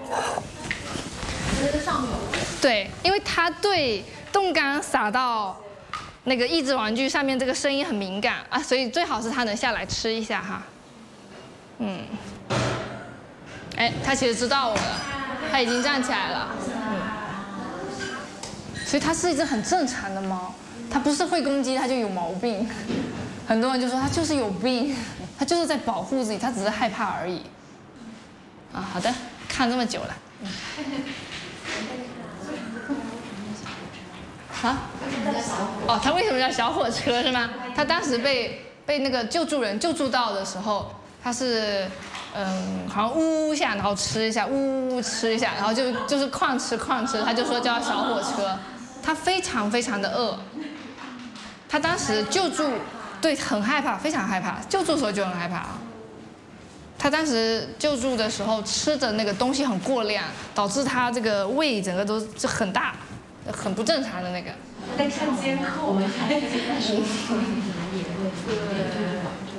这是上面。 对，因为它对冻干撒到那个益智玩具上面这个声音很敏感啊，所以最好是它能下来吃一下哈。哎，它其实知道我了，它已经站起来了。所以它是一只很正常的猫，它不是会攻击，它就有毛病。很多人就说它就是有病，它就是在保护自己，它只是害怕而已。啊，好的，看这么久了。啊？哦，他为什么叫小火车是吗？他当时被那个救助人救助到的时候，他是好像呜呜下，然后吃一下，呜呜吃一下，然后就是狂吃，他就说叫小火车。他非常非常的饿，他当时救助对很害怕，非常害怕，救助的时候就很害怕啊。他当时救助的时候吃的那个东西很过量，导致他这个胃整个都是很大。很不正常的那个。 在看监控，我们看监控。